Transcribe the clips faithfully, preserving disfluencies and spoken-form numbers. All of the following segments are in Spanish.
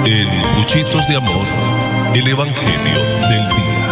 En Puchitos de Amor, el Evangelio del Día.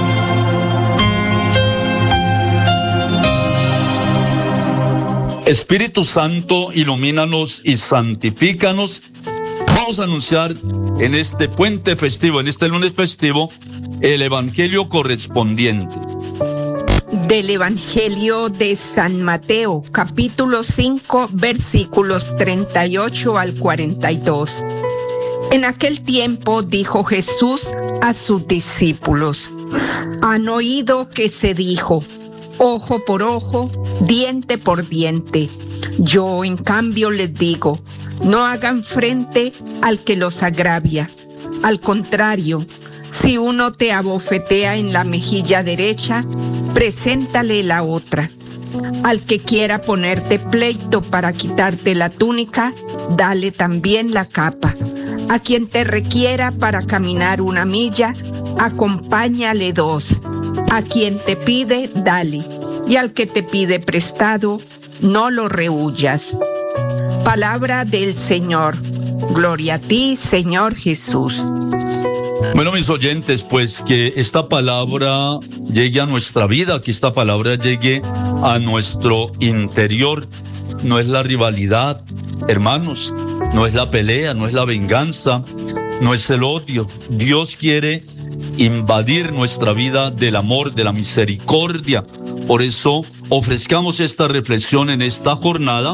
Espíritu Santo, ilumínanos y santifícanos. Vamos a anunciar en este puente festivo, en este lunes festivo, el Evangelio correspondiente. Del Evangelio de San Mateo, capítulo cinco, versículos treinta y ocho al cuarenta y dos. En aquel tiempo dijo Jesús a sus discípulos: han oído que se dijo, ojo por ojo, diente por diente. Yo, en cambio, les digo, no hagan frente al que los agravia. Al contrario, si uno te abofetea en la mejilla derecha, preséntale la otra. Al que quiera ponerte pleito para quitarte la túnica, dale también la capa. A quien te requiera para caminar una milla, acompáñale dos. A quien te pide, dale. Y al que te pide prestado, no lo rehuyas. Palabra del Señor. Gloria a ti, Señor Jesús. Bueno, mis oyentes, pues que esta palabra llegue a nuestra vida, que esta palabra llegue a nuestro interior. No es la rivalidad, hermanos, no es la pelea, no es la venganza, no es el odio. Dios quiere invadir nuestra vida del amor, de la misericordia. Por eso ofrezcamos esta reflexión en esta jornada.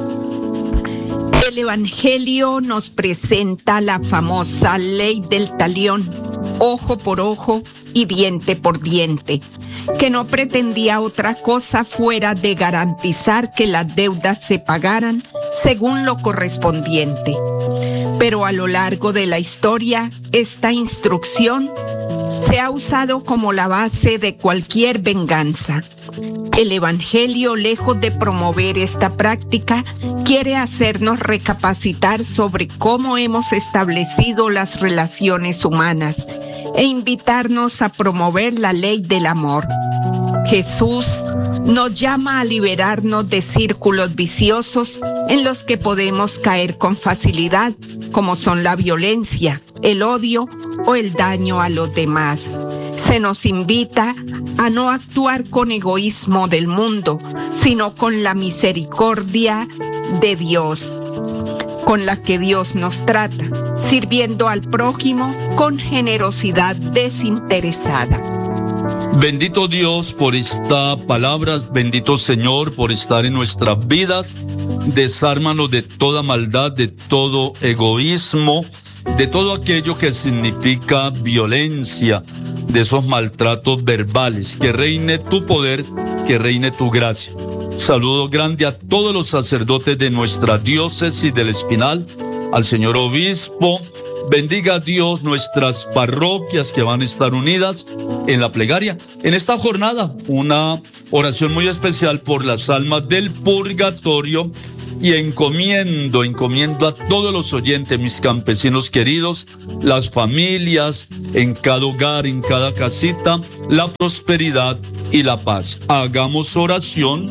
El Evangelio nos presenta la famosa ley del talión, ojo por ojo y diente por diente, que no pretendía otra cosa fuera de garantizar que las deudas se pagaran según lo correspondiente. Pero a lo largo de la historia, esta instrucción se ha usado como la base de cualquier venganza. El Evangelio, lejos de promover esta práctica, quiere hacernos recapacitar sobre cómo hemos establecido las relaciones humanas e invitarnos a promover la ley del amor. Jesús nos llama a liberarnos de círculos viciosos en los que podemos caer con facilidad, como son la violencia, el odio o el daño a los demás. Se nos invita a no actuar con egoísmo del mundo, sino con la misericordia de Dios, con la que Dios nos trata, sirviendo al prójimo con generosidad desinteresada. Bendito Dios por esta palabra, bendito Señor por estar en nuestras vidas. Desármanos de toda maldad, de todo egoísmo, de todo aquello que significa violencia, de esos maltratos verbales. Que reine tu poder, que reine tu gracia. Saludo grande a todos los sacerdotes de nuestra diócesis del Espinal, al señor obispo. Bendiga a Dios nuestras parroquias que van a estar unidas en la plegaria. En esta jornada, una oración muy especial por las almas del purgatorio. Y encomiendo, encomiendo a todos los oyentes, mis campesinos queridos, las familias, en cada hogar, en cada casita, la prosperidad y la paz. Hagamos oración.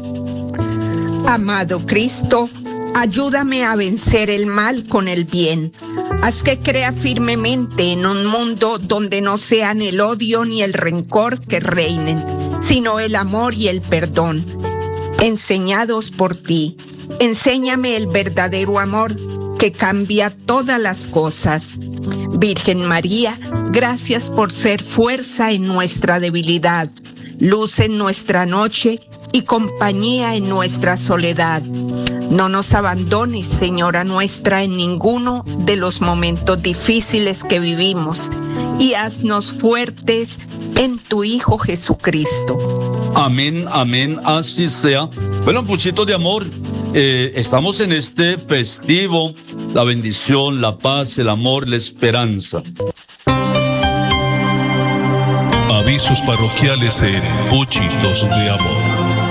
Amado Cristo, ayúdame a vencer el mal con el bien. Haz que crea firmemente en un mundo donde no sean el odio ni el rencor que reinen, sino el amor y el perdón, enseñados por ti. Enséñame el verdadero amor que cambia todas las cosas. Virgen María, gracias por ser fuerza en nuestra debilidad, luz en nuestra noche y compañía en nuestra soledad. No nos abandones, Señora nuestra, en ninguno de los momentos difíciles que vivimos y haznos fuertes en tu Hijo Jesucristo. Amén, amén, así sea. Bueno, Puchitos de Amor, eh, estamos en este festivo, la bendición, la paz, el amor, la esperanza. Avisos parroquiales en Puchitos de Amor.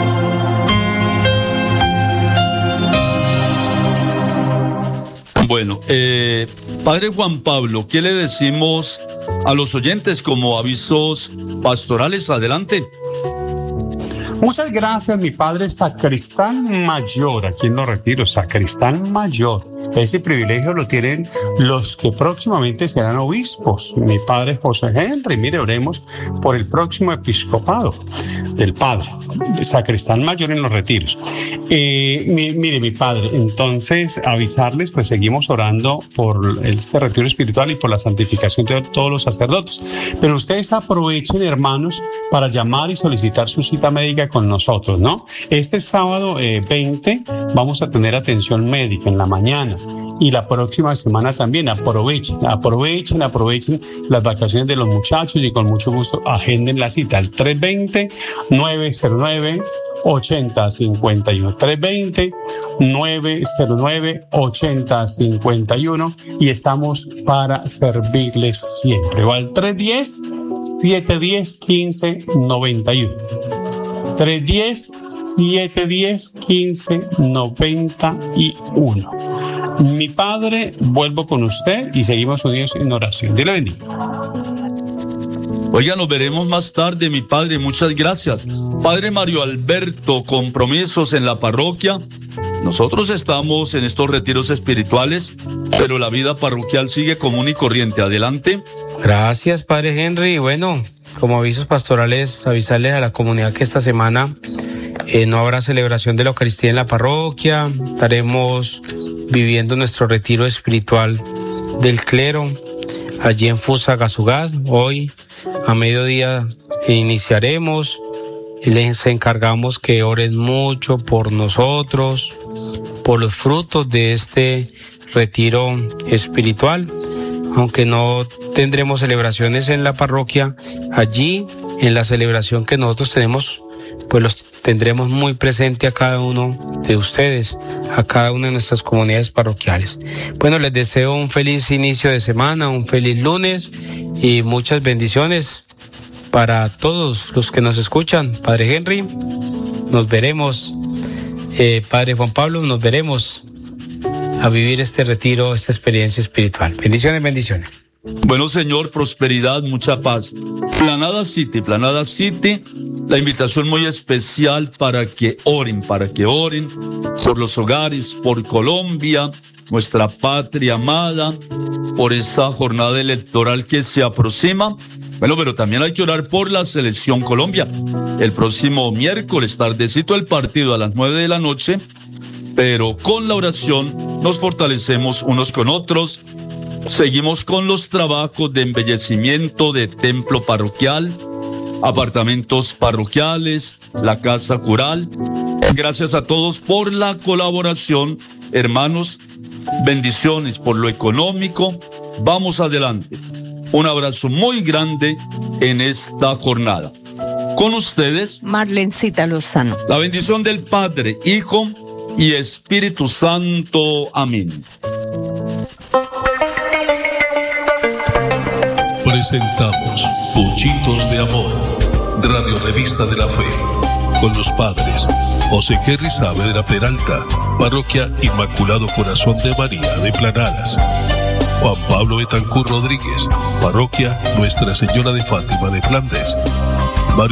Bueno, eh, Padre Juan Pablo, ¿qué le decimos a los oyentes como avisos pastorales? Adelante. Muchas gracias, mi padre sacristán mayor, aquí en Los Retiros, sacristán mayor. Ese privilegio lo tienen los que próximamente serán obispos. Mi padre José Henry, mire, oremos por el próximo episcopado del padre, sacristán mayor en Los Retiros. Eh, mi, mire, mi padre, entonces avisarles, pues seguimos orando por este retiro espiritual y por la santificación de todos los sacerdotes. Pero ustedes aprovechen, hermanos, para llamar y solicitar su cita médica con nosotros, ¿no? Este sábado eh, veinte vamos a tener atención médica en la mañana y la próxima semana también. Aprovechen, aprovechen, aprovechen las vacaciones de los muchachos y con mucho gusto agenden la cita al tres veinte, nueve cero nueve, ochenta cincuenta y uno, tres veinte, nueve cero nueve, ochenta cincuenta y uno y estamos para servirles siempre. O al tres diez, siete diez, quince noventa y uno. tres diez, siete diez, quince noventa y uno. Mi padre, vuelvo con usted y seguimos unidos en oración. Dios le bendiga. Oiga, nos veremos más tarde, mi padre. Muchas gracias. Padre Mario Alberto, compromisos en la parroquia. Nosotros estamos en estos retiros espirituales, pero la vida parroquial sigue común y corriente. Adelante. Gracias, Padre Henry. Bueno, como avisos pastorales, avisarles a la comunidad que esta semana eh, no habrá celebración de la Eucaristía en la parroquia. Estaremos viviendo nuestro retiro espiritual del clero allí en Fusagasugá. Hoy a mediodía iniciaremos. Les encargamos que oren mucho por nosotros, por los frutos de este retiro espiritual. Aunque no tendremos celebraciones en la parroquia, allí en la celebración que nosotros tenemos, pues los tendremos muy presente a cada uno de ustedes, a cada una de nuestras comunidades parroquiales. Bueno, les deseo un feliz inicio de semana, un feliz lunes y muchas bendiciones para todos los que nos escuchan. Padre Henry, nos veremos. Eh, Padre Juan Pablo, nos veremos a vivir este retiro, esta experiencia espiritual. Bendiciones, bendiciones. Bueno, Señor, prosperidad, mucha paz. Planada City, Planada City, la invitación muy especial para que oren, para que oren por los hogares, por Colombia, nuestra patria amada, por esa jornada electoral que se aproxima. Bueno, pero también hay que orar por la selección Colombia. El próximo miércoles, tardecito el partido a las nueve de la noche, pero con la oración nos fortalecemos unos con otros. Seguimos con los trabajos de embellecimiento de templo parroquial, apartamentos parroquiales, la casa cural. Gracias a todos por la colaboración, hermanos. Bendiciones por lo económico. Vamos adelante. Un abrazo muy grande en esta jornada. Con ustedes, Marlencita Lozano. La bendición del Padre, Hijo y Espíritu Santo. Amén. Presentamos Puchitos de Amor, Radio Revista de la Fe, con los padres José Henry Saavedra Peralta, Parroquia Inmaculado Corazón de María de Planadas; Juan Pablo Betancur Rodríguez, Parroquia Nuestra Señora de Fátima de Flandes;